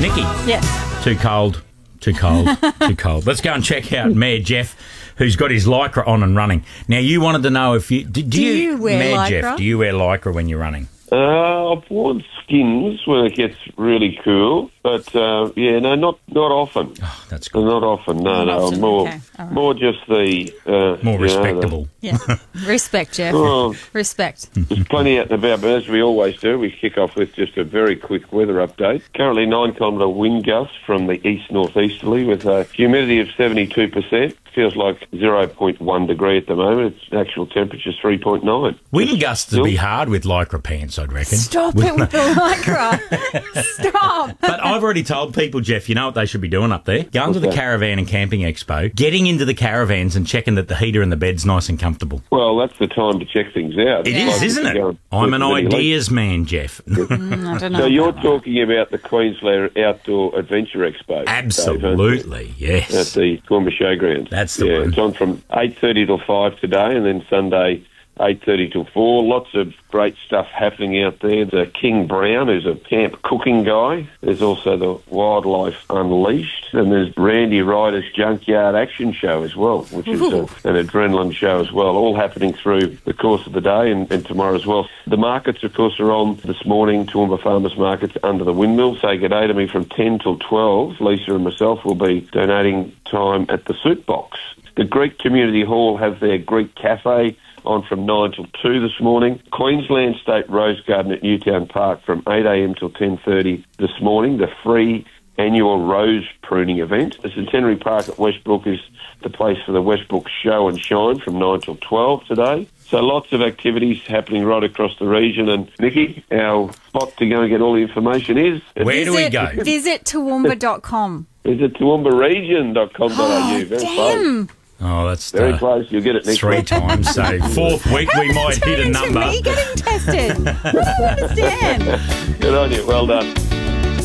Nikki. Yes. Too cold. Too cold. Let's go and check out Mayor Jeff, who's got his Lycra on and running. Now, you wanted to know if you... Do you wear Mayor Lycra? Jeff, do you wear Lycra when you're running? I've worn skins when it gets really cool, but not often. Oh, that's good. Not often, no. More just the... more respectable. Respect, Jeff. Respect. There's plenty out and about, but as we always do, we kick off with just a very quick weather update. Currently 9-kilometre wind gusts from the east-northeasterly with a humidity of 72%. Feels like 0.1 degree at the moment. Its actual temperature is 3.9. Wind gusts would be hard with Lycra pants, I'd reckon. Stop it with the Lycra. Stop. But I've already told people, Jeff, you know what they should be doing up there? Going to the Caravan and Camping Expo, getting into the caravans and checking that the heater and the bed's nice and comfortable. Well, that's the time to check things out. It is, isn't it? I'm an ideas man, Jeff. I don't know. So you're talking about the Queensland Outdoor Adventure Expo. Absolutely, Dave, yes. At the Toowoomba Showgrounds. That's the one. It's on from 8:30 till 5 today, and then Sunday 8:30 till 4. Lots of great stuff happening out there. There's King Brown, who's a camp cooking guy. There's also the Wildlife Unleashed, and there's Randy Ryder's Junkyard Action Show as well, which is an adrenaline show as well, all happening through the course of the day and tomorrow as well. The markets, of course, are on this morning. Toowoomba Farmers Markets under the windmill. Say good day to me from 10 till 12. Lisa and myself will be donating time at the Soup Box. The Greek Community Hall have their Greek Cafe on from 9 till 2 this morning. Queensland State Rose Garden at Newtown Park from 8 a.m. till 10:30 this morning. The free annual rose pruning event. The Centenary Park at Westbrook is the place for the Westbrook Show and Shine from 9 till 12 today. So lots of activities happening right across the region. And Nikki, our spot to go and get all the information is... Where do we go? Visit Toowoomba.com. Visit ToowoombaRegion.com.au. Very close. Oh, that's very close. You'll get it next 3 week. times. So fourth week we might hit a number. Me getting tested. I don't understand. Good on you. Well done.